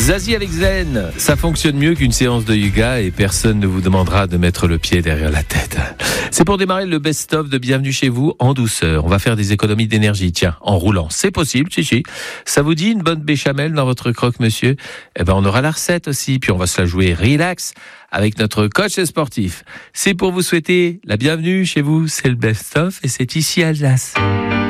Zazie avec Zen, ça fonctionne mieux qu'une séance de yoga et personne ne vous demandera de mettre le pied derrière la tête. C'est pour démarrer le best-of de Bienvenue chez vous en douceur. On va faire des économies d'énergie, tiens, en roulant. C'est possible, si. Ça vous dit une bonne béchamel dans votre croque-monsieur ? Eh ben, on aura la recette aussi, puis on va se la jouer relax avec notre coach sportif. C'est pour vous souhaiter la bienvenue chez vous, c'est le best-of et c'est ici Alsace.